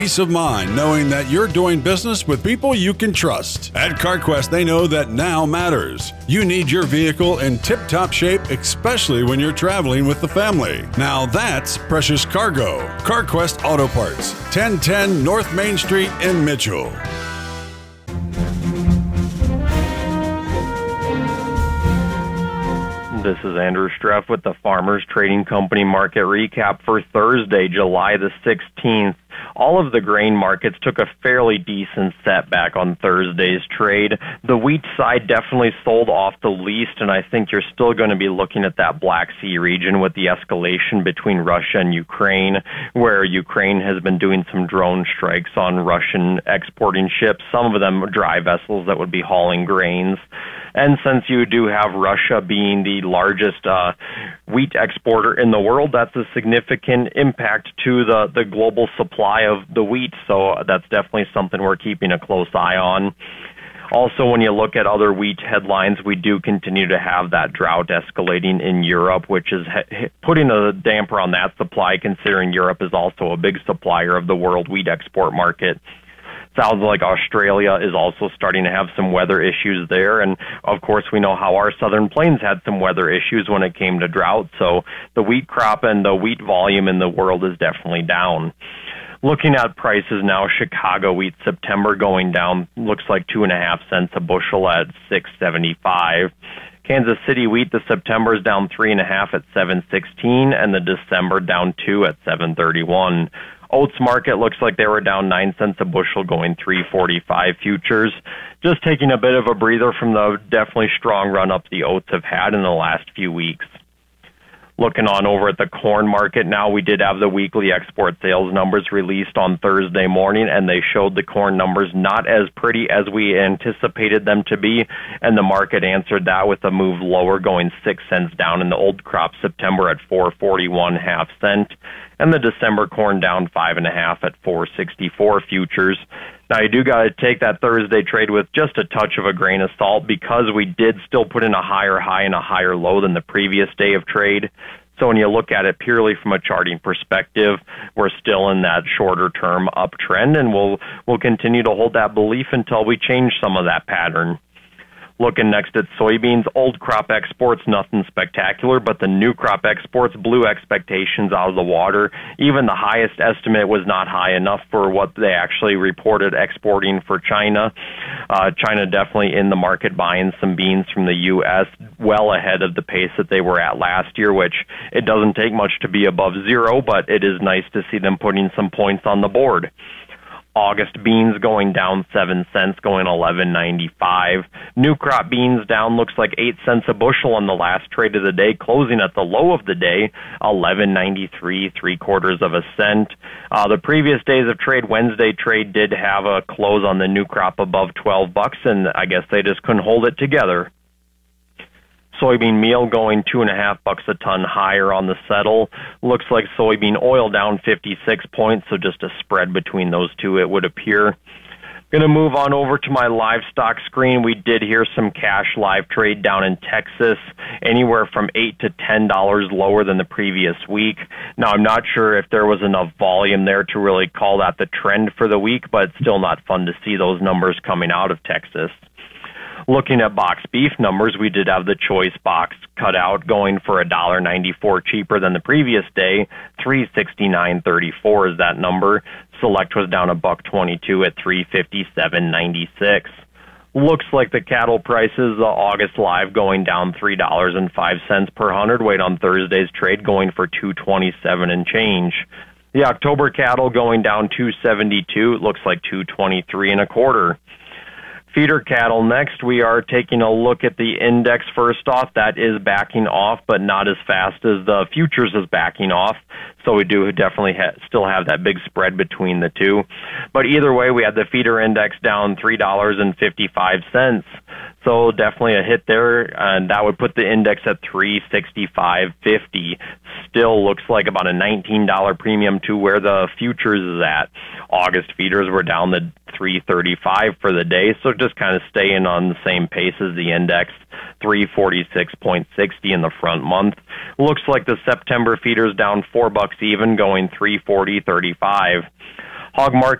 Peace of mind knowing that you're doing business with people you can trust. At CarQuest, they know that now matters. You need your vehicle in tip-top shape, especially when you're traveling with the family. Now that's precious cargo. CarQuest Auto Parts, 1010 North Main Street in Mitchell. This is Andrew Streff with the Farmers Trading Company market recap for Thursday, July the 16th. All of the grain markets took a fairly decent setback on Thursday's trade. The wheat side definitely sold off the least, and I think you're still going to be looking at that Black Sea region with the escalation between Russia and Ukraine, where Ukraine has been doing some drone strikes on Russian exporting ships, some of them dry vessels that would be hauling grains. And since you do have Russia being the largest wheat exporter in the world, that's a significant impact to the global supply of the wheat. So that's definitely something we're keeping a close eye on. Also, when you look at other wheat headlines, we do continue to have that drought escalating in Europe, which is putting a damper on that supply, considering Europe is also a big supplier of the world wheat export market. Sounds like Australia is also starting to have some weather issues there. And, of course, we know how our southern plains had some weather issues when it came to drought. So the wheat crop and the wheat volume in the world is definitely down. Looking at prices now, Chicago wheat September going down, looks like 2.5 cents a bushel at $6.75. Kansas City wheat, the September is down 3.5 at $7.16, and the December down 2 at $7.31. Oats market looks like they were down 9 cents a bushel, going $3.45 futures. Just taking a bit of a breather from the definitely strong run-up the oats have had in the last few weeks. Looking on over at the corn market now, we did have the weekly export sales numbers released on Thursday morning, and they showed the corn numbers not as pretty as we anticipated them to be, and the market answered that with a move lower, going 6 cents down in the old crop September at $4.41 half cent, and the December corn down 5.5 at $4.64 futures. Now, you do got to take that Thursday trade with just a touch of a grain of salt, because we did still put in a higher high and a higher low than the previous day of trade. So when you look at it purely from a charting perspective, we're still in that shorter-term uptrend, and we'll continue to hold that belief until we change some of that pattern. Looking next at soybeans, old crop exports, nothing spectacular, but the new crop exports blew expectations out of the water. Even the highest estimate was not high enough for what they actually reported exporting for China. China definitely in the market buying some beans from the U.S. well ahead of the pace that they were at last year, which it doesn't take much to be above zero, but it is nice to see them putting some points on the board. August beans going down 7 cents, going $11.95. New crop beans down, looks like 8 cents a bushel on the last trade of the day, closing at the low of the day, $11.93, 3/4 of a cent. The previous days of trade, Wednesday trade did have a close on the new crop above $12, and I guess they just couldn't hold it together. Soybean meal going $2.50 a ton higher on the settle. Looks like soybean oil down 56 points, so just a spread between those two, it would appear. Going to move on over to my livestock screen. We did hear some cash live trade down in Texas, anywhere from $8 to $10 lower than the previous week. Now, I'm not sure if there was enough volume there to really call that the trend for the week, but it's still not fun to see those numbers coming out of Texas. Looking at box beef numbers, we did have the choice box cut out, going for $1.94 cheaper than the previous day. $369.34 is that number. Select was down $1.22 at $357.96. Looks like the cattle prices, the August live going down $3.05 per hundredweight on Thursday's trade, going for $227 and change. The October cattle going down $272. It looks like $223 1/4. Feeder cattle next. We are taking a look at the index first off. That is backing off, but not as fast as the futures is backing off. So we do definitely still have that big spread between the two. But either way, we had the feeder index down $3.55. So definitely a hit there, and that would put the index at 365.50. Still looks like about a $19 premium to where the futures is at. August feeders were down to 335 for the day, so just kind of staying on the same pace as the index, 346.60 in the front month. Looks like the September feeders down $4 even, going 340.35. Hog market